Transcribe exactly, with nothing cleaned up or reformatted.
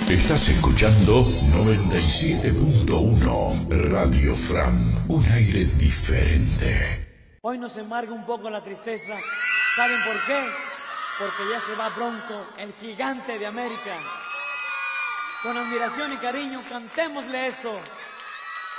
Estás escuchando noventa y siete punto uno Radio Fran, un aire diferente. Hoy nos embarga un poco la tristeza. ¿Saben por qué? Porque ya se va pronto el gigante de América. Con admiración y cariño, cantémosle esto.